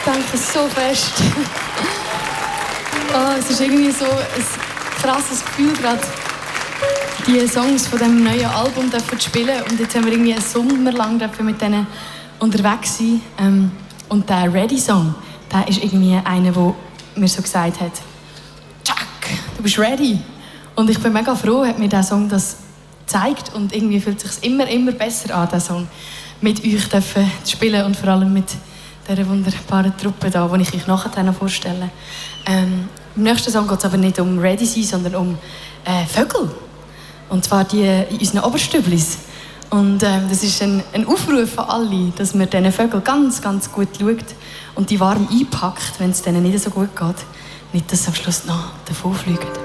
Danke so fest. Oh, es ist irgendwie so ein krasses Gefühl, gerade die Songs von diesem neuen Album zu spielen. Und jetzt haben wir irgendwie einen Sommer lang mit denen unterwegs sein. Und der Ready-Song, der ist irgendwie einer, der mir so gesagt hat, Jack, du bist ready. Und ich bin mega froh, hat mir dieser Song das gezeigt. Und irgendwie fühlt es sich immer besser an, diesen Song mit euch zu spielen und vor allem mit dieser wunderbaren Truppe da, die ich euch nachher noch vorstelle. Im nächsten Song geht es aber nicht um Ready sein, sondern um Vögel. Und zwar die in unseren Oberstüblis. Und das ist ein Aufruf an alle, dass man diesen Vögeln ganz gut schaut und die warm einpackt, wenn es denen nicht so gut geht. Nicht, dass sie am Schluss noch davonfliegen.